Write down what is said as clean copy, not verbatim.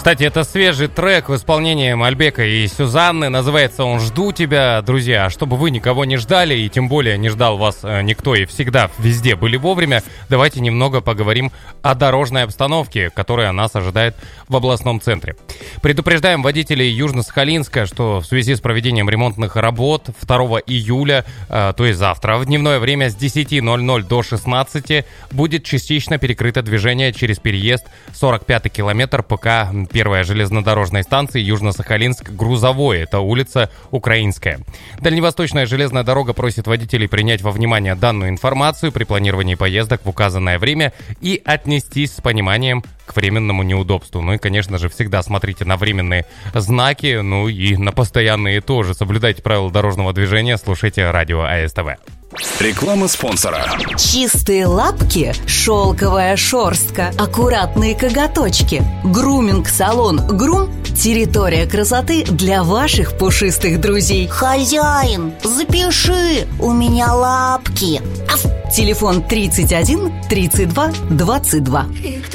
Кстати, это свежий трек в исполнении Мальбека и Сюзанны. Называется он «Жду тебя». Друзья, чтобы вы никого не ждали, и тем более не ждал вас никто, и всегда везде были вовремя, давайте немного поговорим о дорожной обстановке, которая нас ожидает в областном центре. Предупреждаем водителей Южно-Сахалинска, что в связи с проведением ремонтных работ 2 июля, то есть завтра, в дневное время с 10:00 до 16 будет частично перекрыто движение через переезд 45-й километр ПК первой железнодорожной станции Южно-Сахалинск-Грузовой. Это улица Украинская. Дальневосточная железная дорога просит водителей принять во внимание данную информацию при планировании поездок в указанное время и отнестись с пониманием к временному неудобству. Ну и, конечно же, всегда смотрите на временные знаки, ну и на постоянные тоже. Соблюдайте правила дорожного движения, слушайте радио АСТВ. Реклама спонсора. Чистые лапки, шелковая шерстка, аккуратные коготочки. Груминг-салон «Грум» – территория красоты для ваших пушистых друзей. Хозяин, запиши, у меня лапки. Телефон 31 32 22.